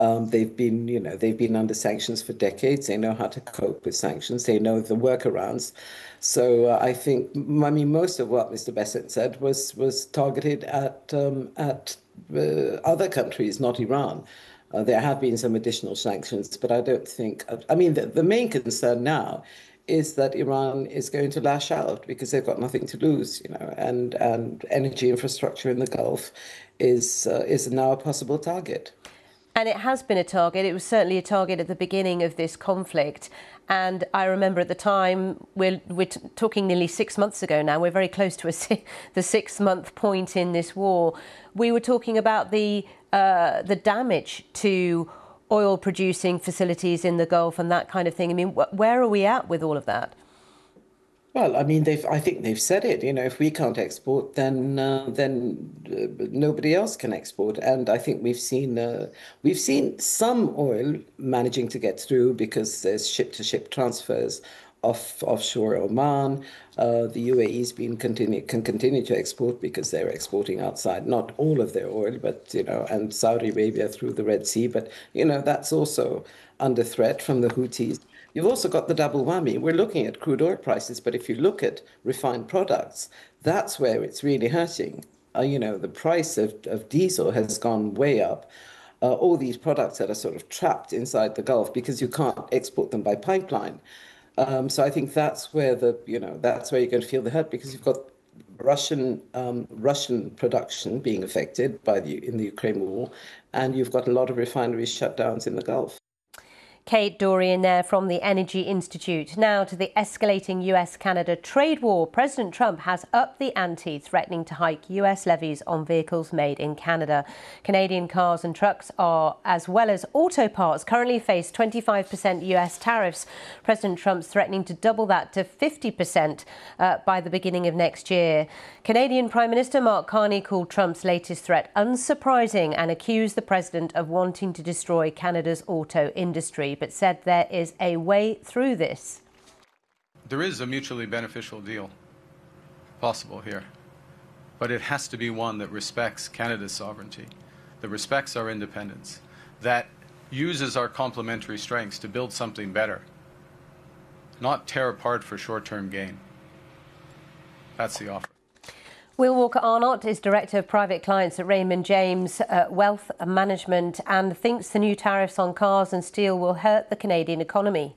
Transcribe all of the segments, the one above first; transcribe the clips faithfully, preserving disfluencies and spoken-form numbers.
Um, they've been, you know, they've been under sanctions for decades. They know how to cope with sanctions. They know the workarounds. So uh, I think, I mean, most of what Mister Bessent said was was targeted at um, at uh, other countries, not Iran. Uh, there have been some additional sanctions, but I don't think. I mean, the, the main concern now is that Iran is going to lash out because they've got nothing to lose, you know, and and energy infrastructure in the Gulf is uh, is now a possible target. And it has been a target. It was certainly a target at the beginning of this conflict. And I remember at the time, we're, we're talking nearly six months ago now, we're very close to a, the six-month point in this war. We were talking about the, uh, the damage to oil-producing facilities in the Gulf and that kind of thing. I mean, wh where are we at with all of that? Well, I mean, they've. I think they've said it. You know, if we can't export, then uh, then uh, nobody else can export. And I think we've seen uh, we've seen some oil managing to get through because there's ship-to-ship transfers off offshore Oman. Uh, the U A E's been continue can continue to export because they're exporting outside, not all of their oil, but you know, and Saudi Arabia through the Red Sea. But you know, that's also under threat from the Houthis. You've also got the double whammy. We're looking at crude oil prices, but if you look at refined products, that's where it's really hurting. Uh, you know, the price of, of diesel has gone way up. Uh, all these products that are sort of trapped inside the Gulf because you can't export them by pipeline. Um, so I think that's where the, you know, that's where you're going to feel the hurt because you've got Russian um, Russian production being affected by the in the Ukraine war, and you've got a lot of refinery shutdowns in the Gulf. Kate Dorian there from the Energy Institute. Now to the escalating U S Canada trade war. President Trump has upped the ante, threatening to hike U S levies on vehicles made in Canada. Canadian cars and trucks are, as well as auto parts, currently face twenty-five percent U S tariffs. President Trump's threatening to double that to fifty percent uh, by the beginning of next year. Canadian Prime Minister Mark Carney called Trump's latest threat unsurprising and accused the president of wanting to destroy Canada's auto industry, but said there is a way through this. There is a mutually beneficial deal possible here, but it has to be one that respects Canada's sovereignty, that respects our independence, that uses our complementary strengths to build something better, not tear apart for short-term gain. That's the offer. Will Walker-Arnott is Director of Private Clients at Raymond James uh, Wealth Management and thinks the new tariffs on cars and steel will hurt the Canadian economy.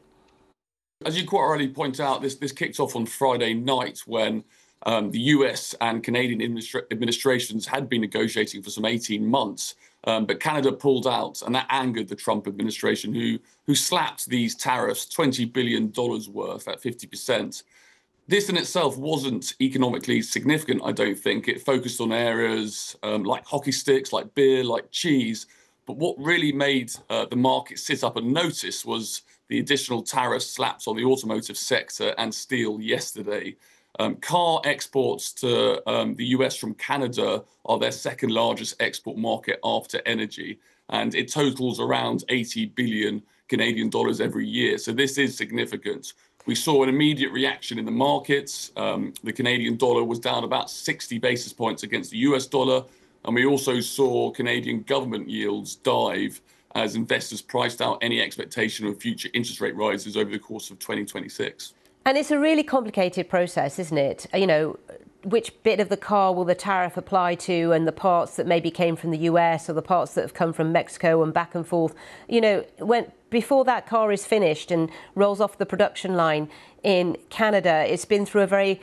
As you quite rightly point out, this, this kicked off on Friday night when um, the U S and Canadian administra administrations had been negotiating for some eighteen months. Um, but Canada pulled out, and that angered the Trump administration, who, who slapped these tariffs, twenty billion dollars worth at fifty percent. This in itself wasn't economically significant, I don't think. It focused on areas um, like hockey sticks, like beer, like cheese. But what really made uh, the market sit up and notice was the additional tariffs slapped on the automotive sector and steel yesterday. Um, car exports to um, the U S from Canada are their second largest export market after energy. And it totals around eighty billion Canadian dollars every year. So this is significant. We saw an immediate reaction in the markets. Um, the Canadian dollar was down about sixty basis points against the U S dollar. And we also saw Canadian government yields dive as investors priced out any expectation of future interest rate rises over the course of twenty twenty-six. And it's a really complicated process, isn't it? You know, which bit of the car will the tariff apply to, and the parts that maybe came from the U S or the parts that have come from Mexico and back and forth. You know, when before that car is finished and rolls off the production line in Canada, it's been through a very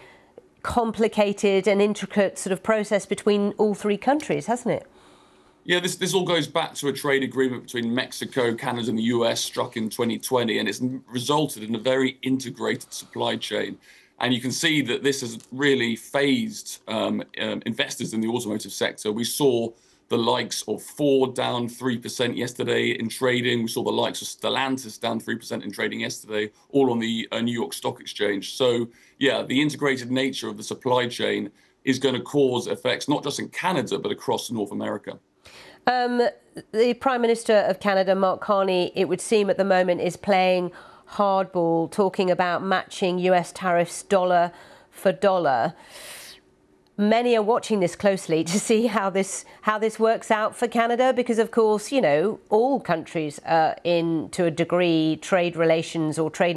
complicated and intricate sort of process between all three countries, hasn't it? Yeah, this, this all goes back to a trade agreement between Mexico, Canada and the U S struck in twenty twenty, and it's resulted in a very integrated supply chain. And you can see that this has really phased um, um, investors in the automotive sector. We saw the likes of Ford down three percent yesterday in trading. We saw the likes of Stellantis down three percent in trading yesterday, all on the uh, New York Stock Exchange. So, yeah, the integrated nature of the supply chain is going to cause effects, not just in Canada, but across North America. Um, the Prime Minister of Canada, Mark Carney, it would seem at the moment is playing hardball, talking about matching U S tariffs dollar for dollar. many are watching this closely to see how this how this works out for Canada, because of course, you know, all countries are in, to a degree, trade relations or trade